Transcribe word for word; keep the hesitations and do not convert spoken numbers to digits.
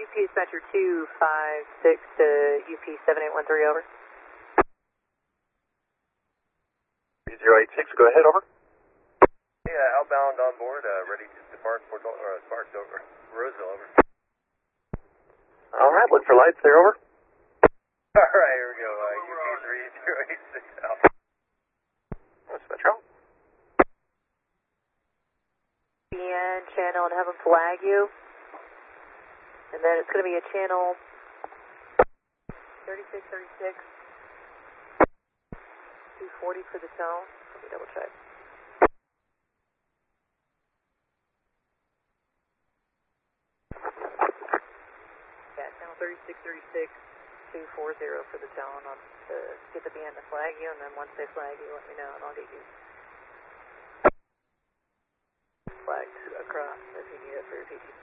U P Dispatcher two five six to U P seven eight one three, over. zero eight six, go ahead, over. Yeah, outbound on board, uh, ready to depart Fort Dol- or depart over. Roseville, over. All right, look for lights there, over. All right, here we go. Uh, U P three zero eight six Alpha. That's Metro. B N channel and have them flag you. And then it's going to be a channel thirty-six thirty-six, two forty for the tone. Let me double check. Yeah, channel thirty-six thirty-six, two forty for the tone on to get the B N to flag you, and then once they flag you, let me know and I'll get you flagged across if you need it for your P T.